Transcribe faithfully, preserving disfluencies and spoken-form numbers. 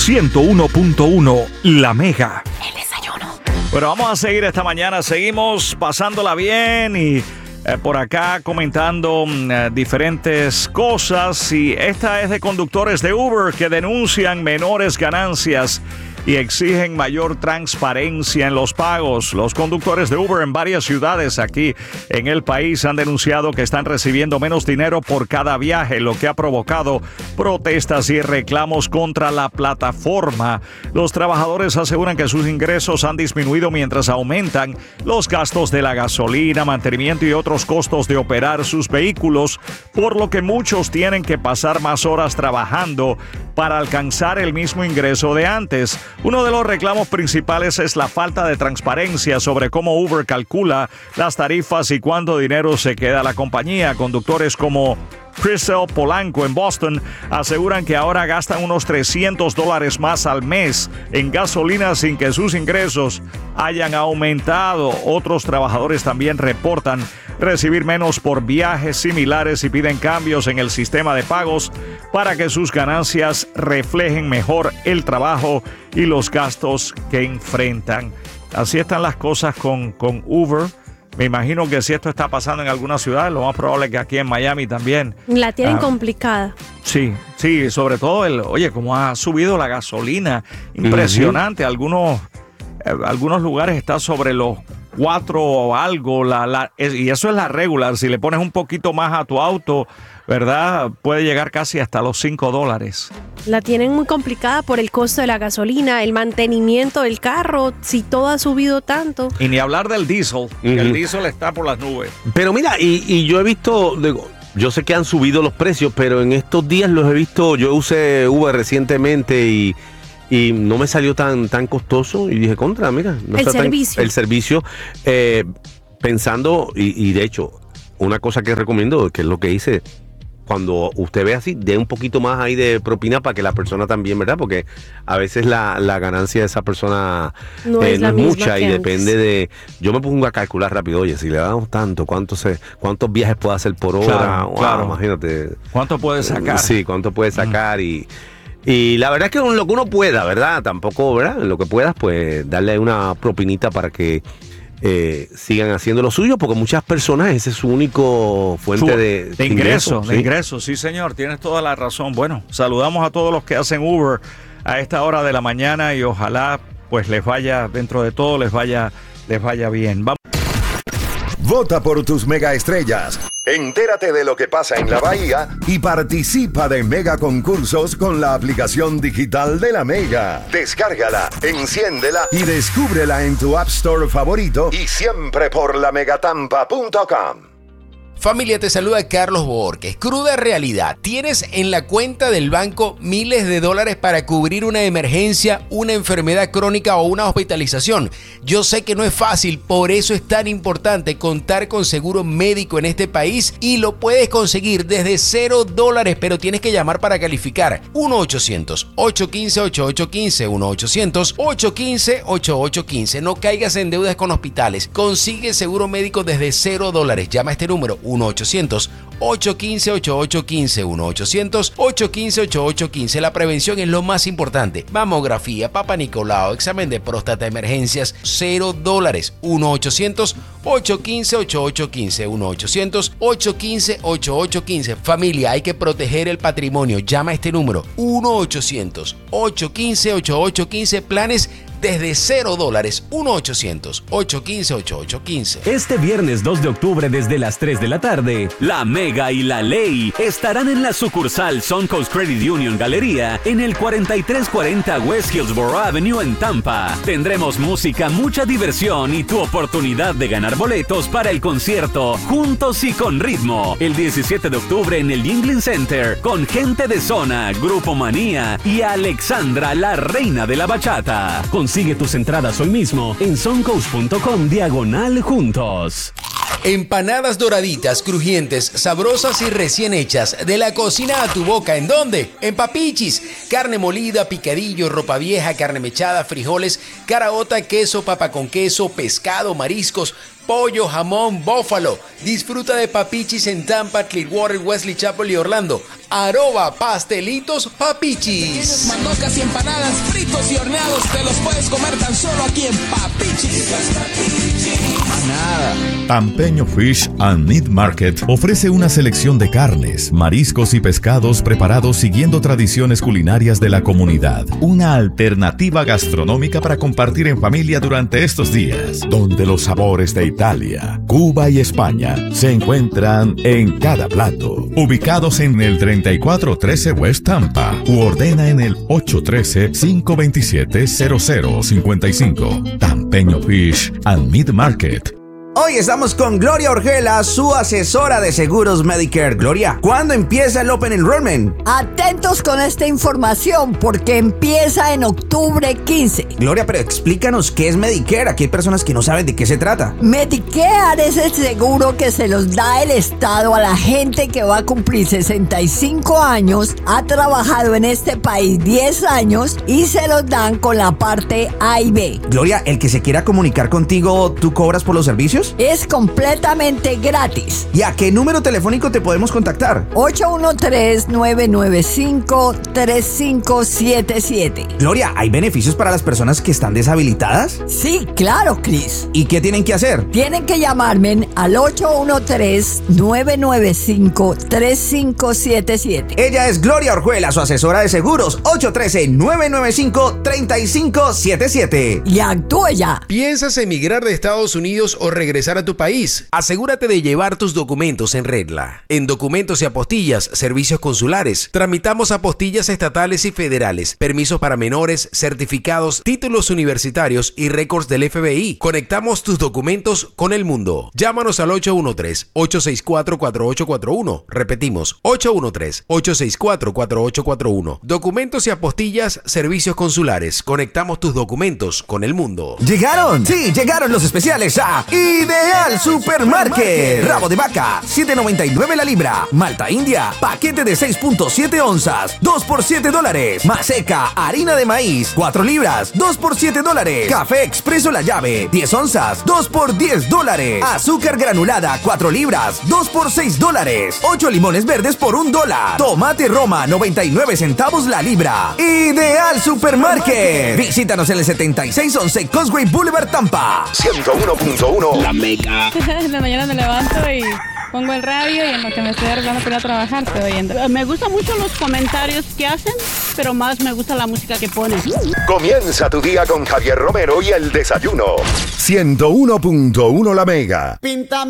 ciento uno punto uno La Mega. El desayuno. Bueno, vamos a seguir esta mañana. Seguimos pasándola bien y eh, por acá comentando eh, diferentes cosas. Y esta es de conductores de Uber que denuncian menores ganancias y exigen mayor transparencia en los pagos. Los conductores de Uber en varias ciudades aquí en el país han denunciado que están recibiendo menos dinero por cada viaje, lo que ha provocado protestas y reclamos contra la plataforma. Los trabajadores aseguran que sus ingresos han disminuido mientras aumentan los gastos de la gasolina, mantenimiento y otros costos de operar sus vehículos, por lo que muchos tienen que pasar más horas trabajando para alcanzar el mismo ingreso de antes. Uno de los reclamos principales es la falta de transparencia sobre cómo Uber calcula las tarifas y cuánto dinero se queda a la compañía. Conductores como Crystal Polanco en Boston aseguran que ahora gastan unos trescientos dólares más al mes en gasolina sin que sus ingresos hayan aumentado. Otros trabajadores también reportan recibir menos por viajes similares y piden cambios en el sistema de pagos para que sus ganancias reflejen mejor el trabajo y los gastos que enfrentan. Así están las cosas con, con Uber. Me imagino que si esto está pasando en alguna ciudad, lo más probable es que aquí en Miami también. La tienen ah, complicada. Sí, sí, sobre todo el, oye, cómo ha subido la gasolina. Impresionante. Uh-huh. Algunos, eh, algunos lugares está sobre los cuatro o algo, la, la, es, y eso es la regular. Si le pones un poquito más a tu auto, ¿verdad? Puede llegar casi hasta los cinco dólares. La tienen muy complicada por el costo de la gasolina, el mantenimiento del carro, si todo ha subido tanto. Y ni hablar del diésel, uh-huh. que el diésel está por las nubes. Pero mira, y, y yo he visto, digo, yo sé que han subido los precios, pero en estos días los he visto, yo usé Uber recientemente y... Y no me salió tan tan costoso y dije, contra, mira. No el, está servicio. Tan, el servicio. Eh, pensando, y, y de hecho, una cosa que recomiendo, que es lo que hice, cuando usted ve así, dé un poquito más ahí de propina para que la persona también, ¿verdad? Porque a veces la, la ganancia de esa persona no eh, es, no la es mucha y antes. Depende de... Yo me pongo a calcular rápido, oye, si le damos tanto, ¿cuánto se, ¿cuántos viajes puede hacer por hora? Claro, wow, claro. Imagínate. ¿Cuánto puede sacar? Sí, ¿cuánto puede sacar? Mm. y... Y la verdad es que lo que uno pueda, ¿verdad? Tampoco, ¿verdad? Lo que puedas, pues darle una propinita para que eh, sigan haciendo lo suyo, porque muchas personas ese es su único fuente su, de, de, de ingreso. ingreso, De ¿sí? ingreso, sí señor, tienes toda la razón. Bueno, saludamos a todos los que hacen Uber a esta hora de la mañana y ojalá pues les vaya, dentro de todo, les vaya, les vaya bien. Vamos. Vota por tus megaestrellas. Entérate de lo que pasa en la Bahía y participa de mega concursos con la aplicación digital de la Mega. Descárgala, enciéndela y descúbrela en tu App Store favorito y siempre por la megatampa punto com. Familia, te saluda Carlos Borges. Cruda realidad. Tienes en la cuenta del banco miles de dólares para cubrir una emergencia, una enfermedad crónica o una hospitalización. Yo sé que no es fácil, por eso es tan importante contar con seguro médico en este país y lo puedes conseguir desde cero dólares, pero tienes que llamar para calificar. uno ochocientos, ocho uno cinco, ocho ocho uno cinco, uno ochocientos, ocho uno cinco, ocho ocho uno cinco. No caigas en deudas con hospitales. Consigue seguro médico desde cero dólares. Llama a este número uno ochocientos, ocho uno cinco, ocho ocho uno cinco, uno ochocientos, ocho uno cinco, ocho ocho uno cinco. La prevención es lo más importante. Mamografía, Papa Nicolau, examen de próstata, emergencias, cero dólares. uno ochocientos, ocho uno cinco, ocho ocho uno cinco, uno ochocientos, ocho uno cinco, ocho ocho uno cinco. Familia, hay que proteger el patrimonio. Llama a este número uno ochocientos, ocho uno cinco, ocho ocho uno cinco. Planes desde cero dólares. uno ochocientos, ocho uno cinco, ocho ocho uno cinco. Este viernes dos de octubre desde las tres de la tarde, La Mega y La Ley estarán en la sucursal Suncoast Credit Union Galería en el cuarenta y tres cuarenta West Hillsborough Avenue en Tampa. Tendremos música, mucha diversión y tu oportunidad de ganar boletos para el concierto Juntos y con Ritmo el diecisiete de octubre en el Yingling Center con Gente de Zona, Grupo Manía y Alexandra, la reina de la bachata. Consigue tus entradas hoy mismo en suncoast punto com diagonal juntos. Empanadas doraditas, crujientes, sabrosas y recién hechas. De la cocina a tu boca. ¿En dónde? En Papichis. Carne molida, picadillo, ropa vieja, carne mechada, frijoles, caraota, queso, papa con queso, pescado, mariscos, pollo, jamón, bófalo. Disfruta de Papichis en Tampa, Clearwater, Wesley Chapel y Orlando. Arroba Pastelitos Papichis. Mandocas y empanadas, fritos y horneados, te los puedes comer tan solo aquí en Papichis. Nada. Tampeño Fish and Meat Market ofrece una selección de carnes, mariscos y pescados preparados siguiendo tradiciones culinarias de la comunidad. Una alternativa gastronómica para compartir en familia durante estos días, donde los sabores de Italia, Cuba y España se encuentran en cada plato. Ubicados en el treinta y cuatro trece West Tampa u ordena en el ocho uno tres, cinco dos siete, cero cero cinco cinco. Tampeño Fish and Meat Market. Hoy estamos con Gloria Orjuela, su asesora de seguros Medicare. Gloria, ¿cuándo empieza el Open Enrollment? Atentos con esta información porque empieza en octubre quince. Gloria, pero explícanos qué es Medicare. Aquí hay personas que no saben de qué se trata. Medicare es el seguro que se los da el Estado a la gente que va a cumplir sesenta y cinco años, ha trabajado en este país diez años y se los dan con la parte A y B. Gloria, el que se quiera comunicar contigo, ¿tú cobras por los servicios? Es completamente gratis. ¿Y a qué número telefónico te podemos contactar? ocho uno tres, nueve nueve cinco, tres cinco siete siete. Gloria, ¿hay beneficios para las personas que están deshabilitadas? Sí, claro, Chris. ¿Y qué tienen que hacer? Tienen que llamarme al ocho uno tres, nueve nueve cinco, tres cinco siete siete. Ella es Gloria Orjuela, su asesora de seguros. ocho uno tres, nueve nueve cinco, tres cinco siete siete. Y actúe ya. ¿Piensas emigrar de Estados Unidos o regresar a tu país? Asegúrate de llevar tus documentos en regla. En Documentos y Apostillas, Servicios Consulares, tramitamos apostillas estatales y federales, permisos para menores, certificados, títulos universitarios y récords del F B I. Conectamos tus documentos con el mundo. Llámanos al ocho uno tres, ocho seis cuatro, cuatro ocho cuatro uno. Repetimos, ocho uno tres, ocho seis cuatro, cuatro ocho cuatro uno. Documentos y Apostillas, Servicios Consulares. Conectamos tus documentos con el mundo. ¿Llegaron? Sí, llegaron los especiales a Ideal Supermarket. Rabo de vaca, siete noventa y nueve la libra. Malta India, paquete de seis punto siete onzas, dos por siete dólares. Maseca, harina de maíz, cuatro libras, dos por siete dólares. Café Expreso La Llave, diez onzas, dos por diez dólares. Azúcar granulada, cuatro libras, dos por seis dólares. ocho limones verdes por un dólar. Tomate Roma, noventa y nueve centavos la libra. Ideal Supermarket. Visítanos en el setenta y seis once Causeway Boulevard, Tampa. ciento uno punto uno La Mega. En la mañana me levanto y pongo el radio y en lo que me estoy arreglando para ir a trabajar estoy oyendo. Me gustan mucho los comentarios que hacen, pero más me gusta la música que ponen. Comienza tu día con Javier Romero y el desayuno. ciento uno punto uno La Mega. Píntame